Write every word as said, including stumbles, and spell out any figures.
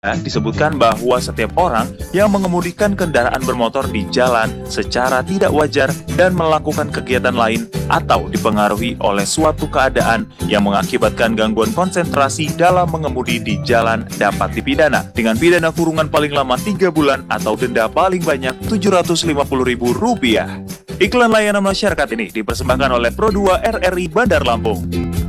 disebutkan bahwa setiap orang yang mengemudikan kendaraan bermotor di jalan secara tidak wajar dan melakukan kegiatan lain atau dipengaruhi oleh suatu keadaan yang mengakibatkan gangguan konsentrasi dalam mengemudi di jalan dapat dipidana dengan pidana kurungan paling lama tiga bulan atau denda paling banyak tujuh ratus lima puluh ribu rupiah. Iklan layanan masyarakat ini dipersembahkan oleh Pro dua R R I Bandar Lampung.